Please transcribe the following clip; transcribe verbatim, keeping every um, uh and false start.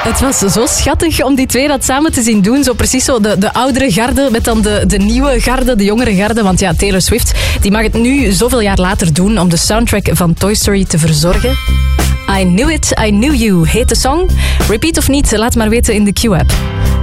Het was zo schattig om die twee dat samen te zien doen. Zo precies zo de, de oudere garde met dan de, de nieuwe garde, de jongere garde. Want ja, Taylor Swift die mag het nu zoveel jaar later doen om de soundtrack van Toy Story te verzorgen. I Knew It, I Knew You heet de song. Repeat of niet, laat maar weten in de Q-app.